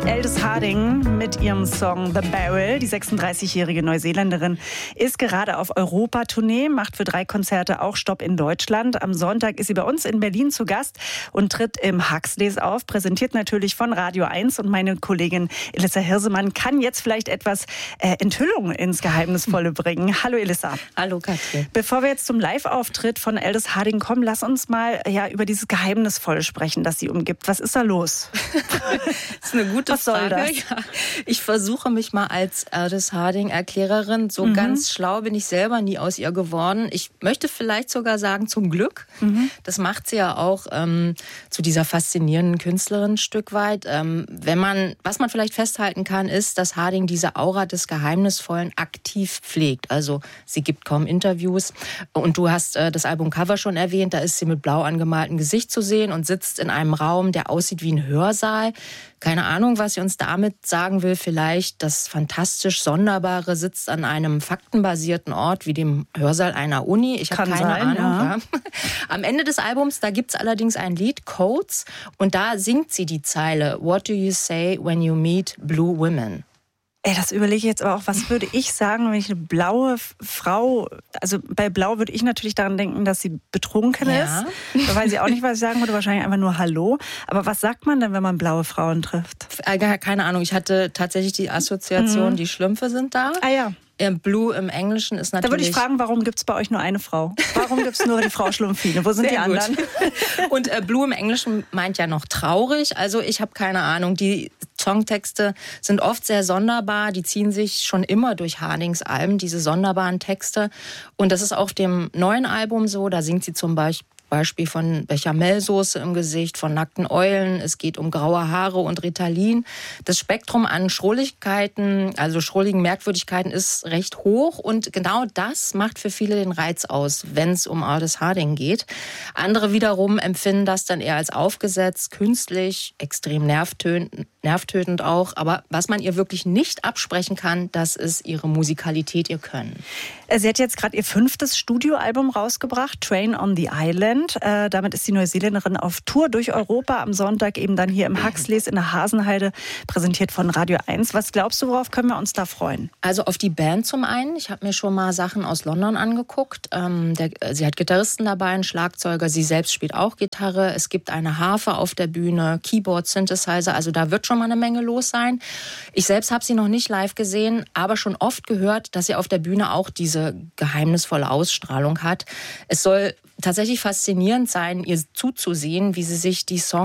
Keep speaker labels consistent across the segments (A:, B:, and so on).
A: Aldous Harding mit ihrem Song The Barrel. Die 36-jährige Neuseeländerin ist gerade auf Europa-Tournee, macht für 3 Konzerte auch Stopp in Deutschland. Am Sonntag ist sie bei uns in Berlin zu Gast und tritt im Huxleys auf, präsentiert natürlich von Radio 1. Und meine Kollegin Elissa Hirsemann kann jetzt vielleicht etwas Enthüllung ins Geheimnisvolle bringen. Hallo Elissa.
B: Hallo Katrin.
A: Bevor wir jetzt zum Live-Auftritt von Aldous Harding kommen, lass uns mal über dieses Geheimnisvolle sprechen, das sie umgibt. Was ist da los?
B: Das ist eine gute
A: Was soll
B: Frage.
A: das?
B: Ja. Ich versuche mich mal als Aldous Harding-Erklärerin. So ganz schlau bin ich selber nie aus ihr geworden. Ich möchte vielleicht sogar sagen, zum Glück. Das macht sie ja auch zu dieser faszinierenden Künstlerin ein Stück weit. Was man vielleicht festhalten kann, ist, dass Harding diese Aura des Geheimnisvollen aktiv pflegt. Also sie gibt kaum Interviews. Und du hast das Albumcover schon erwähnt. Da ist sie mit blau angemaltem Gesicht zu sehen und sitzt in einem Raum, der aussieht wie ein Hörsaal. Keine Ahnung, was sie uns damit sagen will. Vielleicht das fantastisch Sonderbare sitzt an einem faktenbasierten Ort wie dem Hörsaal einer Uni. Ich habe keine Ahnung. Ja. Am Ende des Albums, da gibt's allerdings ein Lied, Codes, und da singt sie die Zeile What do you say when you meet blue women?
A: Das überlege ich jetzt aber auch, was würde ich sagen, wenn ich eine blaue Frau, also bei Blau würde ich natürlich daran denken, dass sie betrunken ist. Da weiß ich auch nicht, was ich sagen würde, wahrscheinlich einfach nur Hallo. Aber was sagt man denn, wenn man blaue Frauen trifft?
B: Keine Ahnung, ich hatte tatsächlich die Assoziation, die Schlümpfe sind da.
A: Ah ja.
B: Blue im Englischen ist natürlich...
A: Da würde ich fragen, warum gibt es bei euch nur eine Frau? Warum gibt es nur die Frau Schlumpfine? Wo sind
B: Sehr
A: die anderen?
B: Und Blue im Englischen meint ja noch traurig. Also ich habe keine Ahnung. Die Songtexte sind oft sehr sonderbar. Die ziehen sich schon immer durch Hardings Alben, diese sonderbaren Texte. Und das ist auf dem neuen Album so. Da singt sie zum Beispiel von Bechamelsoße im Gesicht, von nackten Eulen. Es geht um graue Haare und Ritalin. Das Spektrum an Schrulligkeiten, also schrulligen Merkwürdigkeiten, ist recht hoch. Und genau das macht für viele den Reiz aus, wenn es um Aldous Harding geht. Andere wiederum empfinden das dann eher als aufgesetzt, künstlich, extrem nervtötend auch. Aber was man ihr wirklich nicht absprechen kann, das ist ihre Musikalität, ihr Können.
A: Sie hat jetzt gerade ihr 5. Studioalbum rausgebracht, Train on the Island. Damit ist die Neuseeländerin auf Tour durch Europa. Am Sonntag eben dann hier im Huxleys in der Hasenheide, präsentiert von Radio 1. Was glaubst du, worauf können wir uns da freuen?
B: Also auf die Band zum einen. Ich habe mir schon mal Sachen aus London angeguckt. Sie hat Gitarristen dabei, einen Schlagzeuger. Sie selbst spielt auch Gitarre. Es gibt eine Harfe auf der Bühne, Keyboard, Synthesizer. Also da wird schon mal eine Menge los sein. Ich selbst habe sie noch nicht live gesehen, aber schon oft gehört, dass sie auf der Bühne auch diese geheimnisvolle Ausstrahlung hat. Es soll tatsächlich faszinierend sein, ihr zuzusehen, wie sie sich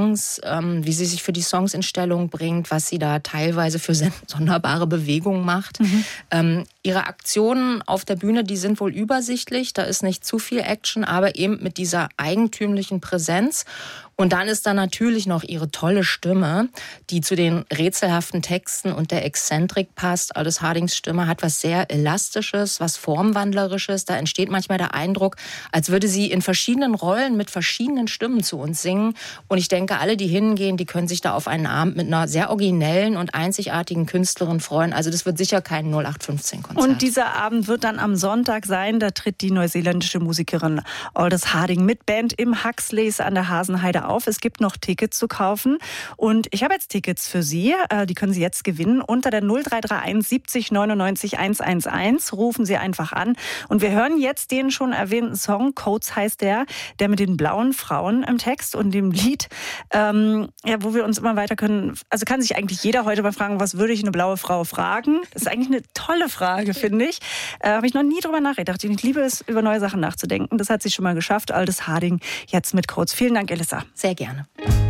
B: für die Songs in Stellung bringt, was sie da teilweise für sonderbare Bewegungen macht. Ihre Aktionen auf der Bühne, die sind wohl übersichtlich, da ist nicht zu viel Action, aber eben mit dieser eigentümlichen Präsenz. Und dann ist da natürlich noch ihre tolle Stimme, die zu den rätselhaften Texten und der Exzentrik passt. Aldous Hardings Stimme hat was sehr Elastisches, was Formwandlerisches. Da entsteht manchmal der Eindruck, als würde sie in verschiedenen Rollen mit verschiedenen Stimmen zu uns singen. Und ich denke, alle, die hingehen, die können sich da auf einen Abend mit einer sehr originellen und einzigartigen Künstlerin freuen. Also das wird sicher kein 0815-Konzert.
A: Und dieser Abend wird dann am Sonntag sein. Da tritt die neuseeländische Musikerin Aldous Harding mit Band im Huxleys an der Hasenheide auf. Es gibt noch Tickets zu kaufen. Und ich habe jetzt Tickets für Sie. Die können Sie jetzt gewinnen. Unter der 0331 70 99 111 rufen Sie einfach an. Und wir hören jetzt den schon erwähnten Song, Codes heißt der mit den blauen Frauen im Text und dem Lied, wo wir uns immer weiter können. Also kann sich eigentlich jeder heute mal fragen, was würde ich eine blaue Frau fragen? Das ist eigentlich eine tolle Frage, finde ich. Habe ich noch nie drüber nachgedacht. Ich liebe es, über neue Sachen nachzudenken. Das hat sie schon mal geschafft. Aldous Harding jetzt mit Codes. Vielen Dank, Elissa.
B: Sehr gerne.